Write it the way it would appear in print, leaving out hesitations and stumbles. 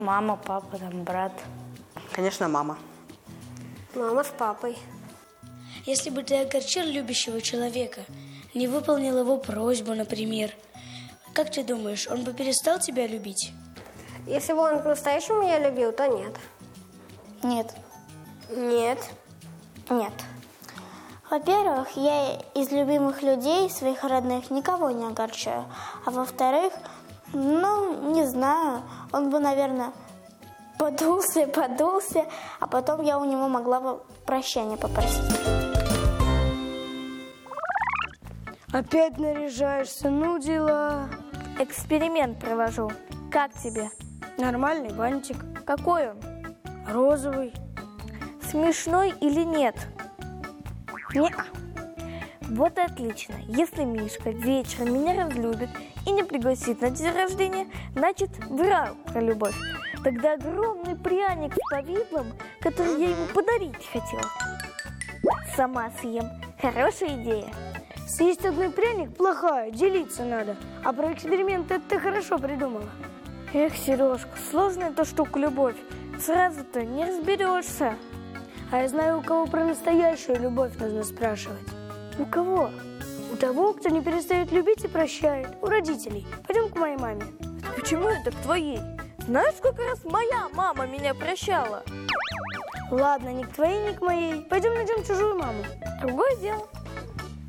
Мама, папа, там, брат. Конечно, мама. Мама с папой. Если бы ты огорчил любящего человека, не выполнил его просьбу, например, как ты думаешь, он бы перестал тебя любить? Если бы он по-настоящему меня любил, то нет. Нет. Нет. Нет. Во-первых, я из любимых людей, своих родных, никого не огорчаю. А во-вторых, не знаю, он бы, наверное, подулся, а потом я у него могла бы прощения попросить. Опять наряжаешься, ну дела. Эксперимент провожу. Как тебе? Нормальный бантик. Какой он? Розовый. Смешной или нет? Не-а. Вот и отлично. Если Мишка вечером меня разлюбит и не пригласит на день рождения, значит, врал про любовь. Тогда огромный пряник с повидлом, который я ему подарить хотела, сама съем. Хорошая идея. Съесть одной пряник плохая, делиться надо. А про эксперимент это ты хорошо придумала. Эх, Сережка, сложная эта штука любовь. Сразу-то не разберешься. А я знаю, у кого про настоящую любовь нужно спрашивать. У кого? У того, кто не перестает любить и прощает. У родителей. Пойдем к моей маме. Почему это к твоей? Знаешь, сколько раз моя мама меня прощала? Ладно, ни к твоей, ни к моей. Пойдем найдем чужую маму. Другое дело.